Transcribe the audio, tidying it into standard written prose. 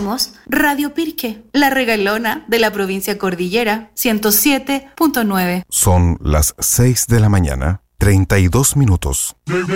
Somos Radio Pirque, la regalona de la provincia Cordillera, 107.9. Son las 6 de la mañana, 32 minutos.